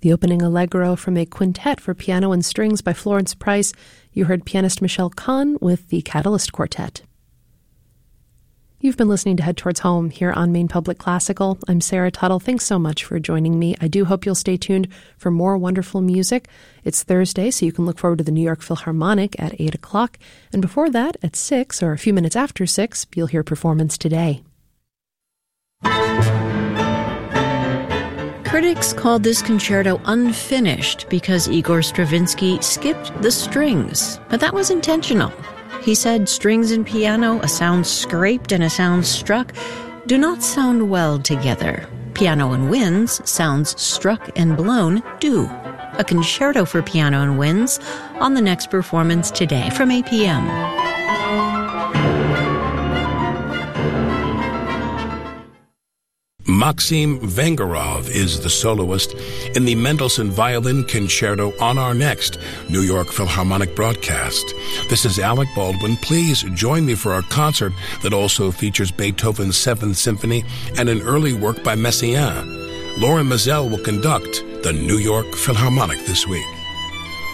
The opening allegro from a quintet for piano and strings by Florence Price. You heard pianist Michelle Kahn with the Catalyst Quartet. You've been listening to Head Towards Home here on Maine Public Classical. I'm Sarah Tuttle. Thanks so much for joining me. I do hope you'll stay tuned for more wonderful music. It's Thursday, so you can look forward to the New York Philharmonic at 8 o'clock. And before that, at 6, or a few minutes after 6, you'll hear Performance Today. Critics called this concerto unfinished because Igor Stravinsky skipped the strings, but that was intentional. He said strings and piano, a sound scraped and a sound struck, do not sound well together. Piano and winds, sounds struck and blown, do. A concerto for piano and winds on the next Performance Today from 8 p.m. Maxim Vengerov is the soloist in the Mendelssohn Violin Concerto on our next New York Philharmonic broadcast. This is Alec Baldwin. Please join me for our concert that also features Beethoven's 7th Symphony and an early work by Messiaen. Lauren Mazel will conduct the New York Philharmonic this week.